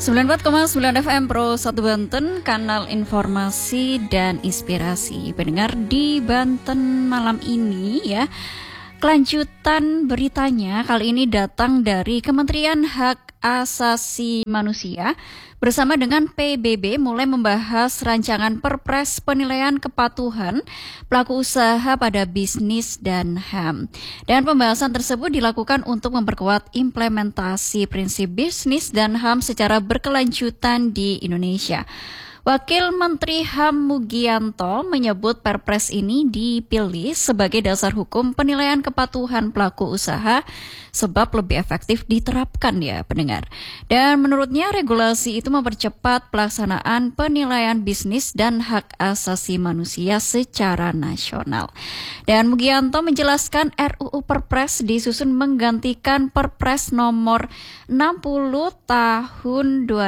94,9 FM Pro 1 Banten, kanal informasi dan inspirasi. Pendengar di Banten malam ini ya, kelanjutan beritanya kali ini datang dari Kementerian Hak Asasi Manusia bersama dengan PBB mulai membahas rancangan Perpres penilaian kepatuhan pelaku usaha pada bisnis dan HAM. Dan pembahasan tersebut dilakukan untuk memperkuat implementasi prinsip bisnis dan HAM secara berkelanjutan di Indonesia. Wakil Menteri HAM Mugianto menyebut Perpres ini dipilih sebagai dasar hukum penilaian kepatuhan pelaku usaha sebab lebih efektif diterapkan ya pendengar. Dan menurutnya regulasi itu mempercepat pelaksanaan penilaian bisnis dan hak asasi manusia secara nasional. Dan Mugianto menjelaskan RUU Perpres disusun menggantikan Perpres nomor 60 tahun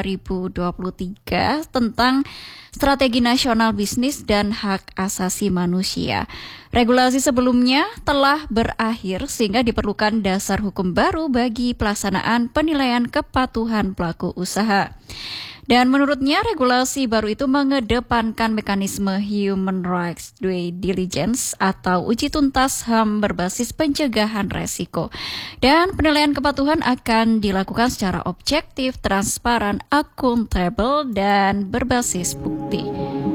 2023 tentang Strategi Nasional Bisnis dan Hak Asasi Manusia. Regulasi sebelumnya telah berakhir sehingga diperlukan dasar hukum baru bagi pelaksanaan penilaian kepatuhan pelaku usaha. Dan menurutnya regulasi baru itu mengedepankan mekanisme human rights due diligence atau uji tuntas HAM berbasis pencegahan resiko. Dan penilaian kepatuhan akan dilakukan secara objektif, transparan, akuntabel, dan berbasis bukti.